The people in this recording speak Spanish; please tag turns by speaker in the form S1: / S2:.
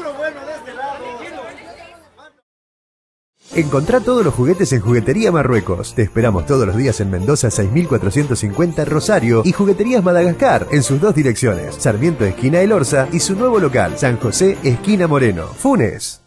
S1: Encontrá todos los juguetes en Juguetería Marruecos. Te esperamos todos los días en Mendoza 6450 Rosario y Jugueterías Madagascar en sus dos direcciones, Sarmiento esquina El Orza y su nuevo local, San José esquina Moreno, Funes.